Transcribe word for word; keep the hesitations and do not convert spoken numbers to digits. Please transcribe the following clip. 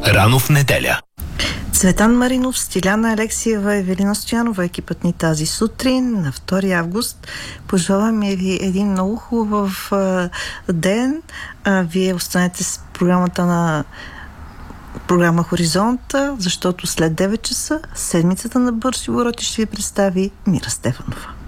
Рано в неделя. Цветан Маринов, Стиляна Алексиева, Евелина Стоянова, екипът ни тази сутрин на втори август. Пожелаваме ви един много хубав а, ден. А, вие останете с програмата на програма Хоризонта, защото след девет часа седмицата на бързи обороти ще ви представи Мира Стефанова.